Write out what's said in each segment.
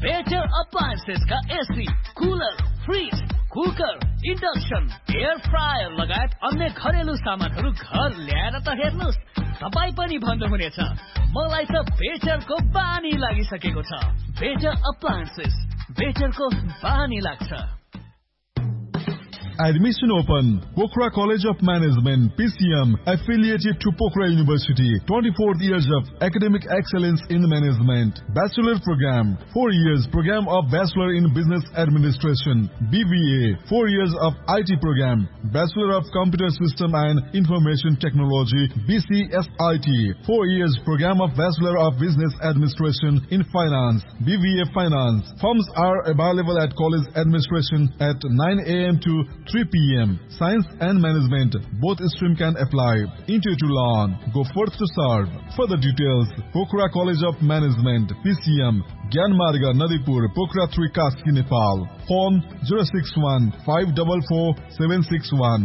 Better appliances का AC, cooler, fridge, cooker, induction, air fryer लगायत अन्य घरेलु सामानहरू घर ल्याएर त हेर्नुस्, तपाईँ पनि भन्नुहुनेछ मलाई त बेटरको बानी लागिसकेको छ। बेटर अप्लायन्सेस, बेटरको बानी लाग्छ। Admission open. Pokhara College of Management, PCM, affiliated to Pokhara University. 24 years of academic excellence in management. Bachelor program, 4 years program of Bachelor in Business Administration. BBA, 4 years of IT program. Bachelor of Computer System and Information Technology, BCSIT. 4 years program of Bachelor of Business Administration in Finance, BBA Finance. Forms are available at College Administration at 9 a.m. to 3 p.m. Science and Management, both stream can apply. Intake to learn, go forth to serve. Further details, Pokhara College of Management, PCM, Gyanmarga, Nadipur, Pokhara 3, Kaski, Nepal. Phone 061-544-761-570-124.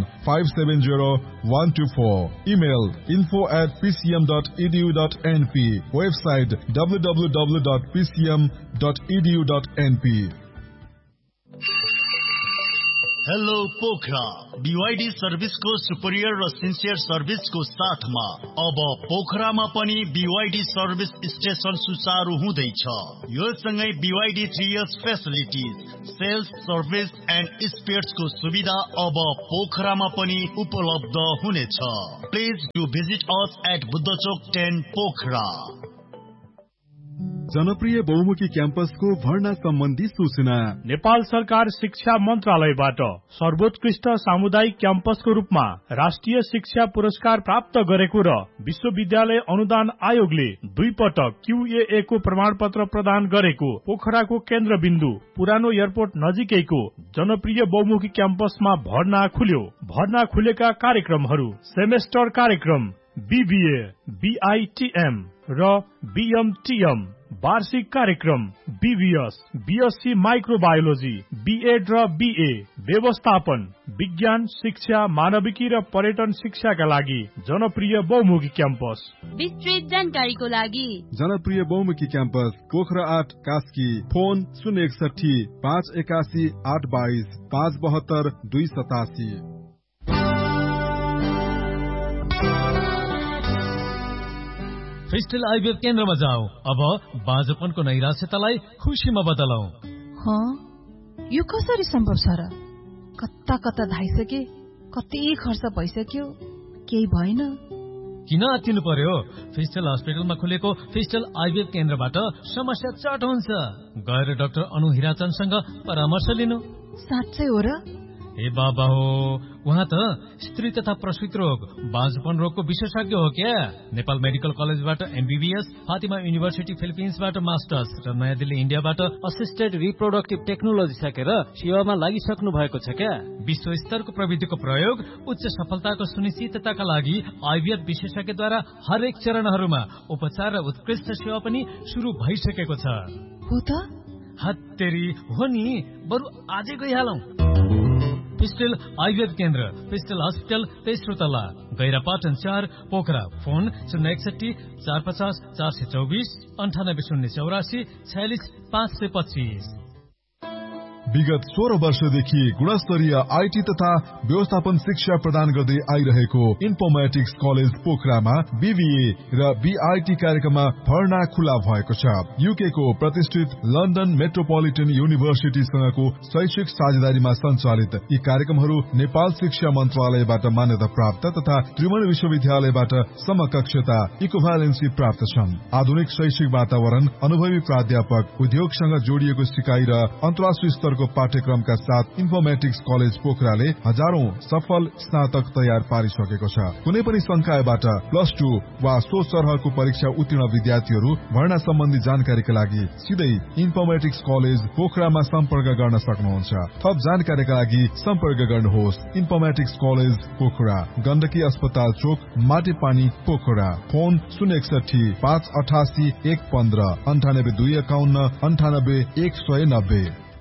Email info@pcm.edu.np. Website www.pcm.edu.np. Hello Pokhara, BYD service को superior र sincere service को साथ में अब पोखरा में पनि BYD service station सुचारू हुँदैछ। यो सँगै BYD 3 years facilities, sales, service and spheres को सुविधा अब पोखरा में पनि उपलब्ध हुनेछ। Please do visit us at Buddha चौक 10 पोखरा। जनप्रिय बहुमुखी क्याम्पसको भर्ना सम्बन्धी सूचना। नेपाल सरकार शिक्षा मन्त्रालयबाट सर्वोत्कृष्ट सामुदायिक क्याम्पसको रूपमा राष्ट्रिय शिक्षा पुरस्कार प्राप्त गरेको र विश्वविद्यालय अनुदान आयोगले 2 पटक QAA को प्रमाणपत्र प्रदान गरेको पोखराको केन्द्रबिन्दु पुरानो एयरपोर्ट नजिकैको जनप्रिय बहुमुखी क्याम्पसमा भर्ना खुल्यो। भर्ना खुलेका कार्यक्रमहरू सेमेस्टर कार्यक्रम BBA, BITM र BMTM, वार्षिक कार्यक्रम BVS, BSc माइक्रोबायोलोजी, B.Ed र BA, व्यवस्थापन, विज्ञान शिक्षा, मानविकी र पर्यटन शिक्षाका लागि जनप्रिय बहुमुखी क्याम्पस। विस्तृत जानकारीको लागि जनप्रिय बहुमुखी campus Pokhara 8 Kaski. Phone 061-581-822 572-287। फिस्टल IVF केन्द्रमा जाऊ। अब बाँझोपनको नैराश्यतालाई खुसीमा बदलौ। यो कसरी सम्भव छ र? कता कता धाइसके, कति खर्च भइसक्यो, केही भएन। किन आत्तिनु पर्यो? फिस्टल हस्पिटलमा खुलेको फिस्टल आइभीएफ केन्द्रबाट समस्या चट हुन्छ। गएर डाक्टर अनु हिराचन्दसँग परामर्श लिनु। साँच्चै हो र? ए बाबा हो, उहाँ त स्त्री तथा प्रसूति रोग, बाँझोपन रोगको विशेषज्ञ हो क्या। नेपाल मेडिकल कलेजबाट MBBS, फातिमा युनिभर्सिटी फिलिपिन्सबाट मास्टर्स र नयाँ दिल्ली इन्डियाबाट असिस्टेड रिप्रोडक्टिभ टेक्नोलोजी सकेर सेवामा लागिसक्नु भएको छ क्या। विश्व स्तरको प्रविधिको प्रयोग उच्च सफलताको सुनिश्चितताका लागि आइभीएफ विशेषज्ञद्वारा हरेक चरणहरूमा उपचार र उत्कृष्ट सेवा पनि शुरू भइसकेको छ। हो त? हत्तेरी हो नि, बरु आजै गइहालौं। फिस्टल आइभीएफ केन्द्र, फिस्टल हस्पिटल, तेस्रो तला, गैरापाटन 4 पोखरा। फोन 061-450-424, 98-084, 46-525। विगत 16 वर्षदेखि गुणस्तरीय आईटी तथा व्यवस्थापन शिक्षा प्रदान गर्दै आइरहेको इन्फर्मेटिक्स कलेज पोखरामा BBA र BIT कार्यक्रममा भर्ना खुला भएको छ। UK को प्रतिष्ठित लन्डन मेट्रोपोलिटन युनिभर्सिटीसँगको शैक्षिक साझेदारीमा सञ्चालित यी कार्यक्रमहरू नेपाल शिक्षा मन्त्रालयबाट मान्यता प्राप्त तथा त्रिभुवन विश्वविद्यालयबाट समकक्षता इक्विभ्यालेन्सी प्राप्त छन्। आधुनिक शैक्षिक वातावरण, अनुभवी प्राध्यापक, उद्योगसँग जोडिएको सिकाइ र अन्तर्राष्ट्रिय स्तरको पाठ्यक्रमका साथ इन्फर्मेटिक्स कलेज पोखराले हजारौं सफल स्नातक तयार पारिसकेको छ। कुनै पनि संकायबाट +2 वा सो सरहको परीक्षा उत्तीर्ण विद्यार्थीहरू भर्ना सम्बन्धी जानकारीका लागि सिधै इन्फर्मेटिक्स कलेज पोखरामा सम्पर्क गर्न सक्नुहुन्छ। थप जानकारीका लागि सम्पर्क गर्नुहोस् इन्फर्मेटिक्स कलेज पोखरा, गण्डकी अस्पताल चोक, माटेपानी पोखरा। फोन 061-588-115, 98-251, 98-190।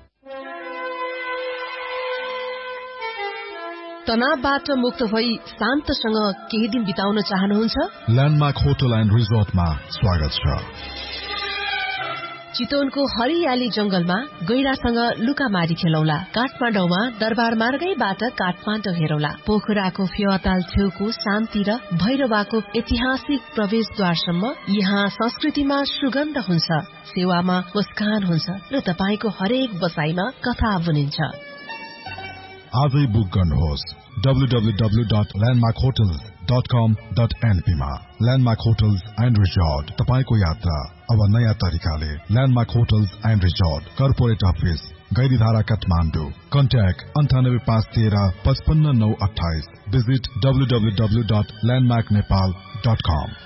तनावबाट मुक्त भई शान्तसँग केही दिन बिताउन चाहनुहुन्छ? ल्यान्डमार्क होटल एन्ड रिजोर्टमा स्वागत छ। चितवनको हरियाली जंगलमा गैरासँग लुकामारी खेलौला। काठमाडौँमा दरबार मार्गैबाट काठमाडौँ हेरौला। पोखराको फेवाताल छेउको शान्ति र भैरवाको ऐतिहासिक प्रवेशद्वारसम्म यहाँ संस्कृतिमा सुगन्ध हुन्छ, सेवामा मुस्कान हुन्छ र तपाईको हरेक बसाइमा कथा बुनिन्छ। आजै बुक गर्नुहोस् www.landmarkhotels.com.np मा। ल्यान्डमार्क होटल्स एन्ड रिजोर्ट, तपाईको यात्रा अब नयाँ तरिकाले। Landmark hotels and resort, corporate office, Gairidhara, Kathmandu. Contact 9851355928। Visit www.landmarknepal.com।